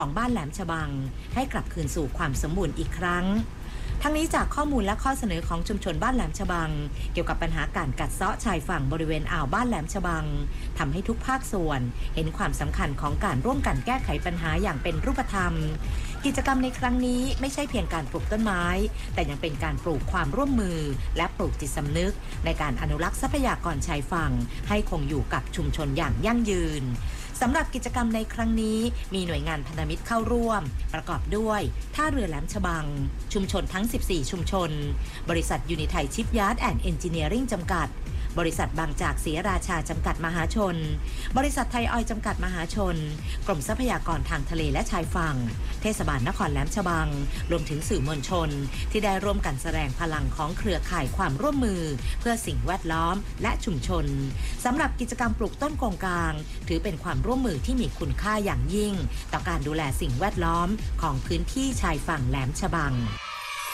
ของบ้านแหลมฉบังให้กลับคืนสู่ความสมบูรณ์อีกครั้งทั้งนี้จากข้อมูลและข้อเสนอของชุมชนบ้านแหลมฉบังเกี่ยวกับปัญหาการกัดเซาะชายฝั่งบริเวณอ่าวบ้านแหลมฉบังทำให้ทุกภาคส่วนเห็นความสำคัญของการร่วมกันแก้ไขปัญหาอย่างเป็นรูปธรรมกิจกรรมในครั้งนี้ไม่ใช่เพียงการปลูกต้นไม้แต่ยังเป็นการปลูกความร่วมมือและปลูกจิตสำนึกในการอนุรักษ์ทรัพยากรชายฝั่งให้คงอยู่กับชุมชนอย่างยั่งยืนสำหรับกิจกรรมในครั้งนี้มีหน่วยงานพันธมิตรเข้าร่วมประกอบด้วยท่าเรือแหลมฉบังชุมชนทั้ง14ชุมชนบริษัทยูนิไทยชิปยาร์ดแอนด์เอนจิเนียริ่งจำกัดบริษัทบางจากศรีราชาจำกัดมหาชนบริษัทไทยออยล์จำกัดมหาชนกรมทรัพยากรทางทะเลและชายฝั่งเทศบาลนครแหลมฉบังรวมถึงสื่อมวลชนที่ได้ร่วมกันแสดงพลังของเครือข่ายความร่วมมือเพื่อสิ่งแวดล้อมและชุมชนสำหรับกิจกรรมปลูกต้นกงกลางถือเป็นความร่วมมือที่มีคุณค่าอย่างยิ่งต่อการดูแลสิ่งแวดล้อมของพื้นที่ชายฝั่งแหลมฉบัง